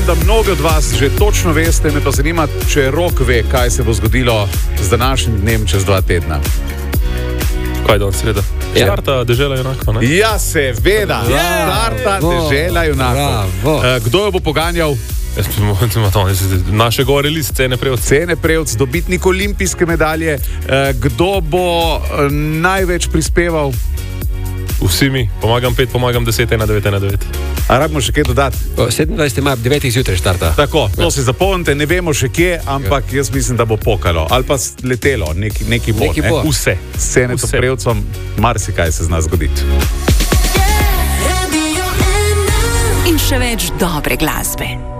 da mnogi od vas že točno veste, me pa zanima, če Rok ve, kaj se bo zgodilo z današnjim dnem čez 2 tedna. Kaj danes sreda? Starta dežela junakov, ne? Ja, seveda. Starta dežela junakov. Kdo jo bo poganjal? Naše gore list, Cene Prevc. Cene Prevc, dobitnik olimpijske medalje. Kdo bo največ prispeval? Vsi mi. Pomagam 5, pomagam 10, 1, 9, 1, 9. A rabimo še kaj dodati? 27. maja, 9. zjutraj štarta. Tako, to si zapomnite, ne vemo še kje, ampak jaz mislim, da bo pokalo. Ali pa letelo, neki bo. Vse. S Cene Prevcom marsikaj se zna zgoditi. In še več dobre glasbe.